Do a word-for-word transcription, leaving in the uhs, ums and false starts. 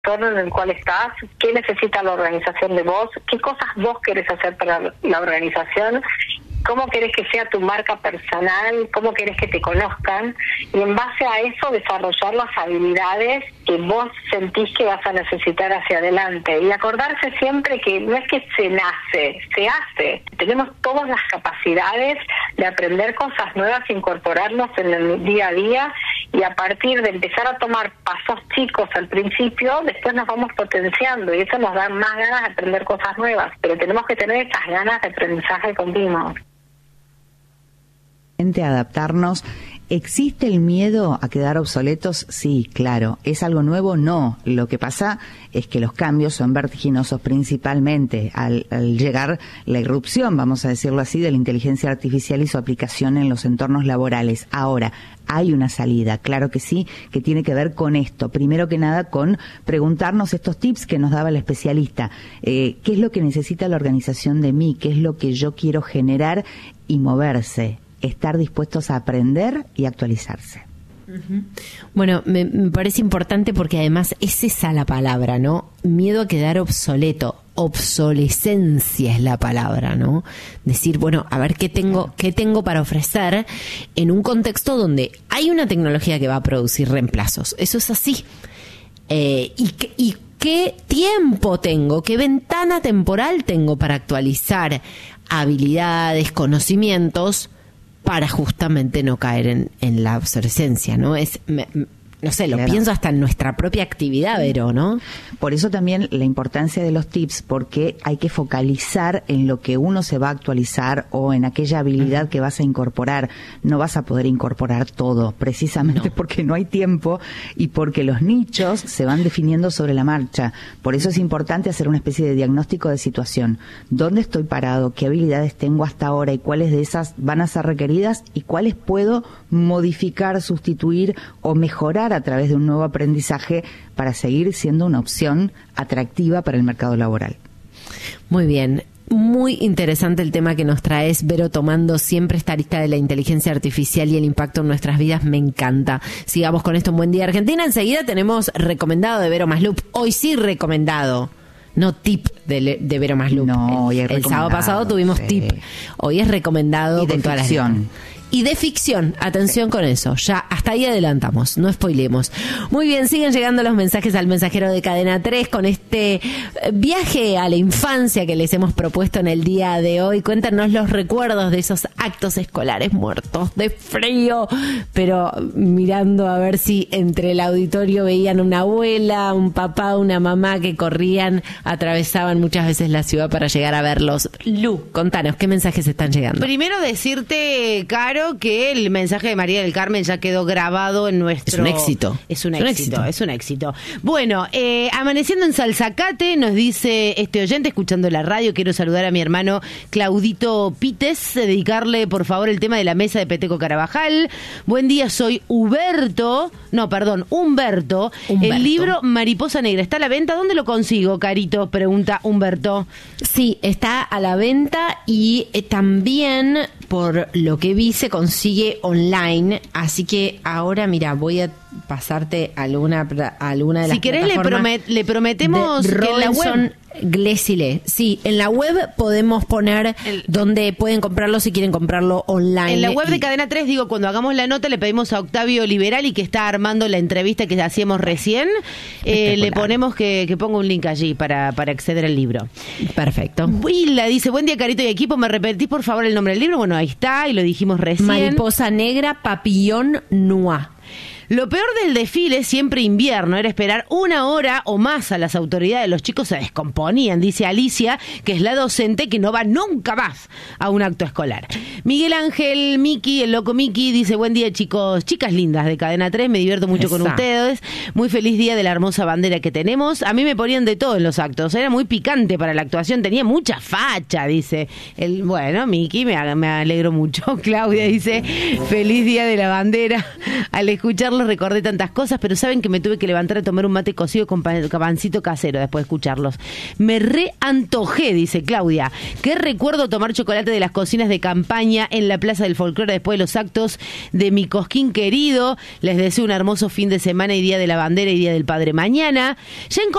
entorno en el cual estás, qué necesita la organización de vos, qué cosas vos querés hacer para la organización, cómo querés que sea tu marca personal, cómo querés que te conozcan, y en base a eso desarrollar las habilidades que vos sentís que vas a necesitar hacia adelante. Y acordarse siempre que no es que se nace, se hace. Tenemos todas las capacidades de aprender cosas nuevas, incorporarnos en el día a día, y a partir de empezar a tomar pasos chicos al principio, después nos vamos potenciando, y eso nos da más ganas de aprender cosas nuevas. Pero tenemos que tener esas ganas de aprendizaje continuo. Adaptarnos. ¿Existe el miedo a quedar obsoletos? Sí, claro. ¿Es algo nuevo? No. Lo que pasa es que los cambios son vertiginosos, principalmente al, al llegar la irrupción, vamos a decirlo así, de la inteligencia artificial y su aplicación en los entornos laborales. Ahora, hay una salida, claro que sí, que tiene que ver con esto. Primero que nada, con preguntarnos estos tips que nos daba el especialista. Eh, ¿Qué es lo que necesita la organización de mí? ¿Qué es lo que yo quiero generar? Y moverse. Estar dispuestos a aprender y actualizarse. Uh-huh. Bueno, me, me parece importante porque además es esa la palabra, ¿no? Miedo a quedar obsoleto. Obsolescencia es la palabra, ¿no? Decir, bueno, a ver qué tengo, qué tengo para ofrecer en un contexto donde hay una tecnología que va a producir reemplazos. Eso es así. Eh, y, y qué tiempo tengo, qué ventana temporal tengo para actualizar habilidades, conocimientos, para justamente no caer en, en la obsolescencia, ¿no? Es, me, no sé, lo claro. pienso hasta en nuestra propia actividad, Vero, ¿no? Por eso también la importancia de los tips, porque hay que focalizar en lo que uno se va a actualizar o en aquella habilidad uh-huh. que vas a incorporar. No vas a poder incorporar todo, precisamente no. porque no hay tiempo y porque los nichos se van definiendo sobre la marcha. Por eso es importante hacer una especie de diagnóstico de situación. ¿Dónde estoy parado? ¿Qué habilidades tengo hasta ahora? ¿Y cuáles de esas van a ser requeridas? ¿Y cuáles puedo modificar, sustituir o mejorar a través de un nuevo aprendizaje para seguir siendo una opción atractiva para el mercado laboral? Muy bien. Muy interesante el tema que nos traes, Vero, tomando siempre esta lista de la inteligencia artificial y el impacto en nuestras vidas. Me encanta. Sigamos con esto en Buen Día Argentina. Enseguida tenemos recomendado de Vero Maslup. Hoy sí recomendado. No tip de, de Vero Maslup. No, hoy es el, el sábado pasado tuvimos sí. tip. Hoy es recomendado y de con todas ficción. Las y de ficción, atención con eso, ya hasta ahí adelantamos, no spoilemos. Muy bien, siguen llegando los mensajes al mensajero de Cadena tres con este viaje a la infancia que les hemos propuesto en el día de hoy. Cuéntanos los recuerdos de esos actos escolares muertos de frío, pero mirando a ver si entre el auditorio veían una abuela, un papá, una mamá que corrían, atravesaban muchas veces la ciudad para llegar a verlos. Lu, contanos, ¿qué mensajes están llegando? Primero decirte, Caro, que el mensaje de María del Carmen ya quedó grabado en nuestro... Es un éxito. Es un, es un éxito, éxito, es un éxito. Bueno, eh, amaneciendo en Salzacate, nos dice este oyente, escuchando la radio, quiero saludar a mi hermano Claudito Pites, dedicarle, por favor, el tema de la mesa de Peteco Carabajal. Buen día, soy Huberto, no, perdón, Humberto. Humberto. El libro Mariposa Negra, ¿está a la venta? ¿Dónde lo consigo, Carito? Pregunta Humberto. Sí, está a la venta y eh, también, por lo que vi, se consigue online, así que ahora, mira, voy a pasarte alguna, alguna de las si querés le, promet, le prometemos que en la web Glesile. Sí, en la web podemos poner el, donde pueden comprarlo si quieren comprarlo online. En la web y... de Cadena tres, digo, cuando hagamos la nota le pedimos a Octavio Liberali, que está armando la entrevista que hacíamos recién, eh, le ponemos que, que ponga un link allí para, para acceder al libro. Perfecto. Willa dice, buen día, Carito y equipo, ¿me repetís por favor el nombre del libro? Bueno, ahí está, y lo dijimos recién. Mariposa Negra, Papillon Noir. Lo peor del desfile, siempre invierno, era esperar una hora o más a las autoridades. Los chicos se descomponían, dice Alicia, que es la docente que no va nunca más a un acto escolar. Miguel Ángel Miki, el loco Miki, dice, buen día, chicos, chicas lindas de Cadena tres, me divierto mucho Esa. con ustedes. Muy feliz día de la hermosa bandera que tenemos. A mí me ponían de todo en los actos, era muy picante para la actuación, tenía mucha facha, dice. El, bueno, Miki, me, me alegro mucho. Claudia dice, feliz día de la bandera. Al escucharlo recordé tantas cosas, pero saben que me tuve que levantar a tomar un mate cocido con pancito casero después de escucharlos. Me reantojé, dice Claudia. Qué recuerdo tomar chocolate de las cocinas de campaña en la Plaza del Folclore después de los actos de mi Cosquín querido. Les deseo un hermoso fin de semana y Día de la Bandera y Día del Padre mañana. Ya